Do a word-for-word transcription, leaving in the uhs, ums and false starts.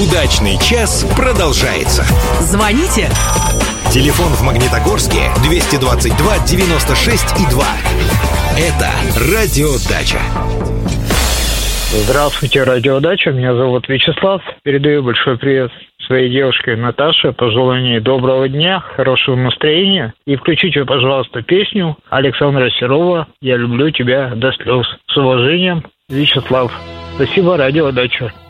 Удачный час продолжается. Звоните. Телефон в Магнитогорске двести двадцать два девяносто шесть и два. Это Радиодача. Здравствуйте, Радиодача. Меня зовут Вячеслав. Передаю большой привет своей девушке Наташе. Пожелание доброго дня, хорошего настроения. И включите, пожалуйста, песню Александра Серова «Я люблю тебя до слез». С уважением, Вячеслав. Спасибо, Радиодача.